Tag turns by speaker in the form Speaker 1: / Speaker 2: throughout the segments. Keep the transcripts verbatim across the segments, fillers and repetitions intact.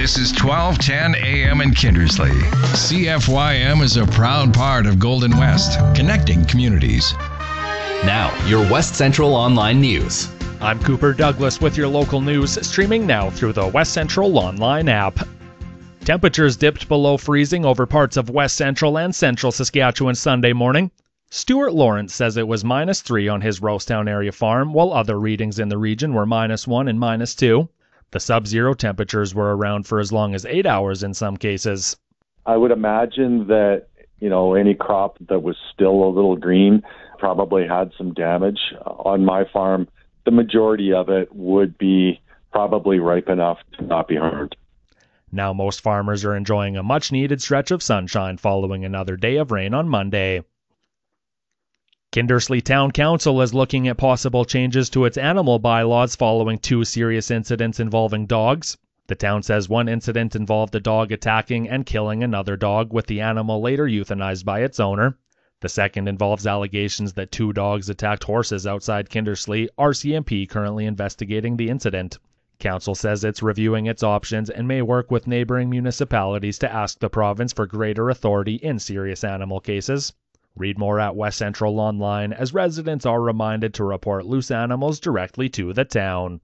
Speaker 1: This is twelve ten A M in Kindersley. C F Y M is a proud part of Golden West, connecting communities.
Speaker 2: Now, your West Central Online News.
Speaker 3: I'm Cooper Douglas with your local news, streaming now through the West Central Online app. Temperatures dipped below freezing over parts of West Central and Central Saskatchewan Sunday morning. Stuart Lawrence says it was minus three on his Rosetown area farm, while other readings in the region were minus one and minus two. The sub-zero temperatures were around for as long as eight hours in some cases.
Speaker 4: I would imagine that, you know, any crop that was still a little green probably had some damage. On my farm, the majority of it would be probably ripe enough to not be harmed.
Speaker 3: Now most farmers are enjoying a much-needed stretch of sunshine following another day of rain on Monday. Kindersley Town Council is looking at possible changes to its animal bylaws following two serious incidents involving dogs. The town says one incident involved a dog attacking and killing another dog, with the animal later euthanized by its owner. The second involves allegations that two dogs attacked horses outside Kindersley. R C M P currently investigating the incident. Council says it's reviewing its options and may work with neighboring municipalities to ask the province for greater authority in serious animal cases. Read more at West Central Online, as residents are reminded to report loose animals directly to the town.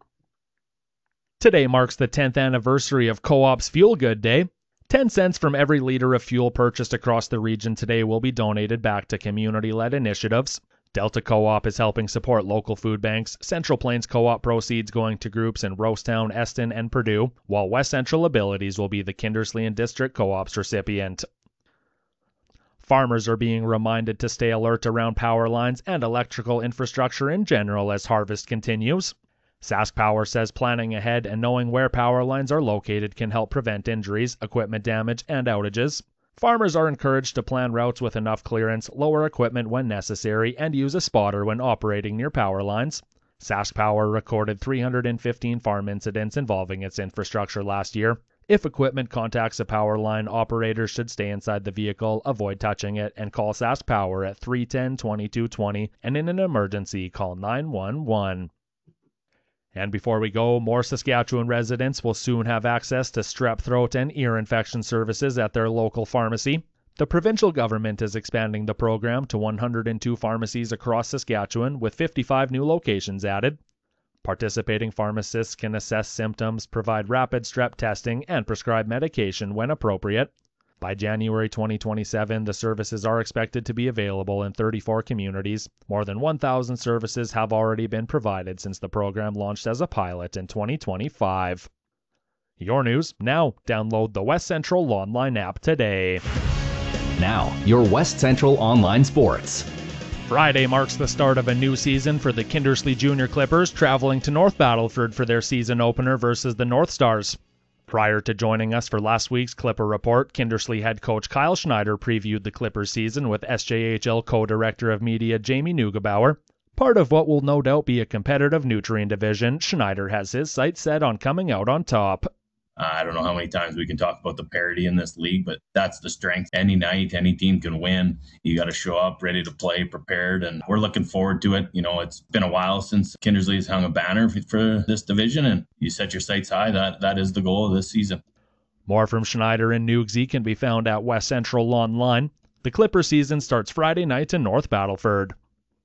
Speaker 3: Today marks the tenth anniversary of Co-op's Fuel Good Day. ten cents from every liter of fuel purchased across the region today will be donated back to community-led initiatives. Delta Co-op is helping support local food banks, Central Plains Co-op proceeds going to groups in Rosetown, Eston, and Purdue, while West Central Abilities will be the Kindersley and District Co-op's recipient. Farmers are being reminded to stay alert around power lines and electrical infrastructure in general as harvest continues. SaskPower says planning ahead and knowing where power lines are located can help prevent injuries, equipment damage, and outages. Farmers are encouraged to plan routes with enough clearance, lower equipment when necessary, and use a spotter when operating near power lines. SaskPower recorded three hundred fifteen farm incidents involving its infrastructure last year. If equipment contacts a power line, operators should stay inside the vehicle, avoid touching it, and call SaskPower at three one zero, two two two zero, and in an emergency, call nine one one. And before we go, more Saskatchewan residents will soon have access to strep throat and ear infection services at their local pharmacy. The provincial government is expanding the program to one hundred two pharmacies across Saskatchewan, with fifty-five new locations added. Participating pharmacists can assess symptoms, provide rapid strep testing, and prescribe medication when appropriate. By January twenty twenty-seven, the services are expected to be available in thirty-four communities. More than one thousand services have already been provided since the program launched as a pilot in twenty twenty-five. Your news now. Download the West Central Online app today.
Speaker 2: Now, your West Central Online Sports.
Speaker 3: Friday marks the start of a new season for the Kindersley Junior Clippers, traveling to North Battleford for their season opener versus the North Stars. Prior to joining us for last week's Clipper Report, Kindersley head coach Kyle Schneider previewed the Clippers season with S J H L co-director of media Jamie Neugebauer. Part of what will no doubt be a competitive Nutrien division, Schneider has his sights set on coming out on top.
Speaker 5: Uh, I don't know how many times we can talk about the parity in this league, but that's the strength. Any night, any team can win. You got to show up ready to play, prepared, and we're looking forward to it. You know, it's been a while since Kindersley's hung a banner for, for this division, and you set your sights high. That That is the goal of this season.
Speaker 3: More from Schneider and Nugsy can be found at West Central Online. The Clipper season starts Friday night in North Battleford.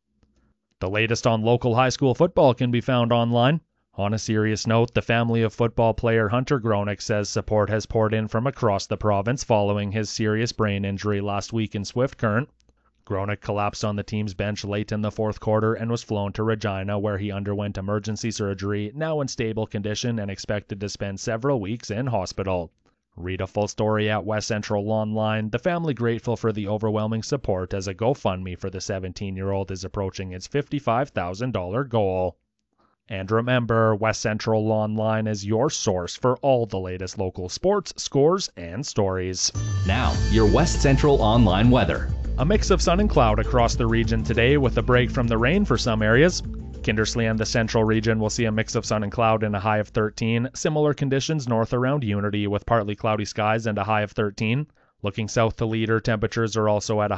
Speaker 3: The latest on local high school football can be found online. On a serious note, the family of football player Hunter Gronick says support has poured in from across the province following his serious brain injury last week in Swift Current. Gronick collapsed on the team's bench late in the fourth quarter and was flown to Regina, where he underwent emergency surgery, now in stable condition and expected to spend several weeks in hospital. Read a full story at West Central Online. The family grateful for the overwhelming support as a GoFundMe for the seventeen-year-old is approaching its fifty-five thousand dollars goal. And remember, West Central Online is your source for all the latest local sports, scores, and stories.
Speaker 2: Now, your West Central Online weather.
Speaker 3: A mix of sun and cloud across the region today, with a break from the rain for some areas. Kindersley and the central region will see a mix of sun and cloud and a high of thirteen. Similar conditions north around Unity with partly cloudy skies and a high of thirteen. Looking south to Leader, temperatures are also at a